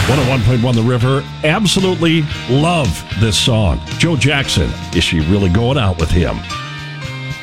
101.1 The River. Absolutely love this song. Joe Jackson. Is she really going out with him?